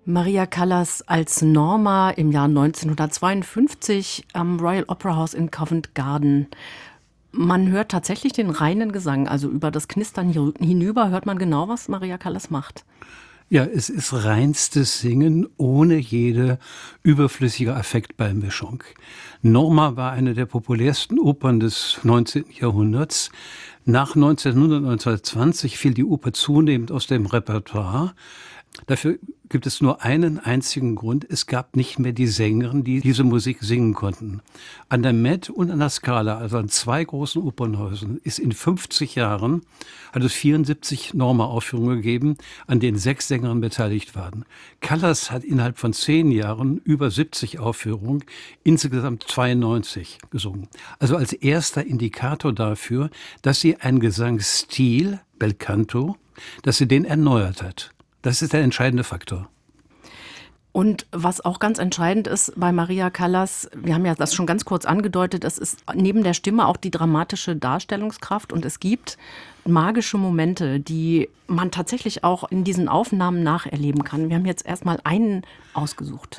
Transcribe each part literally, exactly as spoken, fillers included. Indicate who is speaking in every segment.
Speaker 1: Maria Callas als Norma im Jahr neunzehnhundertzweiundfünfzig am Royal Opera House in Covent Garden. Man hört tatsächlich den reinen Gesang, also über das Knistern hinüber hört man genau, was Maria Callas macht.
Speaker 2: Ja, es ist reinstes Singen ohne jede überflüssige Affektbeimischung. Norma war eine der populärsten Opern des neunzehnten Jahrhunderts. Nach neunzehnhundert, neunzehnhundertzwanzig fiel die Oper zunehmend aus dem Repertoire. Dafür gibt es nur einen einzigen Grund. Es gab nicht mehr die Sängerinnen, die diese Musik singen konnten. An der Met und an der Scala, also an zwei großen Opernhäusern, ist in fünfzig Jahren, hat es vierundsiebzig Norma-Aufführungen gegeben, an denen sechs Sängerinnen beteiligt waren. Callas hat innerhalb von zehn Jahren über siebzig Aufführungen, insgesamt zweiundneunzig gesungen. Also als erster Indikator dafür, dass sie einen Gesangsstil, Bel Canto, dass sie den erneuert hat. Das ist der entscheidende Faktor.
Speaker 1: Und was auch ganz entscheidend ist bei Maria Callas, wir haben ja das schon ganz kurz angedeutet, es ist neben der Stimme auch die dramatische Darstellungskraft und es gibt magische Momente, die man tatsächlich auch in diesen Aufnahmen nacherleben kann. Wir haben jetzt erstmal einen ausgesucht.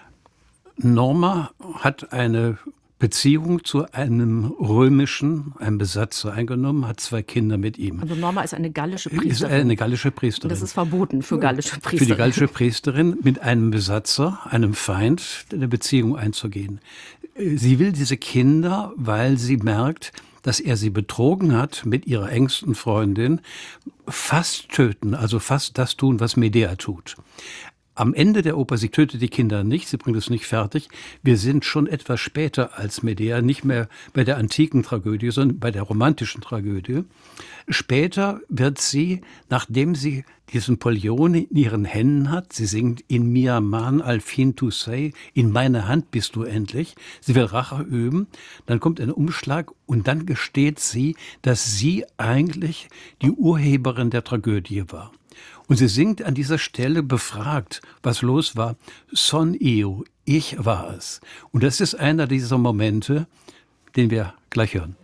Speaker 2: Norma hat eine Beziehung zu einem römischen, einem Besatzer eingenommen, hat zwei Kinder mit ihm.
Speaker 1: Also Norma ist eine gallische
Speaker 2: Ist
Speaker 1: Priesterin.
Speaker 2: eine gallische Priesterin.
Speaker 1: Das ist verboten für gallische Priester.
Speaker 2: Für die gallische Priesterin mit einem Besatzer, einem Feind, eine Beziehung einzugehen. Sie will diese Kinder, weil sie merkt, dass er sie betrogen hat mit ihrer engsten Freundin, fast töten, also fast das tun, was Medea tut. Am Ende der Oper, sie tötet die Kinder nicht, sie bringt es nicht fertig. Wir sind schon etwas später als Medea, nicht mehr bei der antiken Tragödie, sondern bei der romantischen Tragödie. Später wird sie, nachdem sie diesen Pollione in ihren Händen hat, sie singt in mia man al fin tu sei, in meiner Hand bist du endlich, sie will Rache üben, dann kommt ein Umschlag und dann gesteht sie, dass sie eigentlich die Urheberin der Tragödie war. Und sie singt an dieser Stelle befragt, was los war, son io, ich war es. Und das ist einer dieser Momente, den wir gleich hören.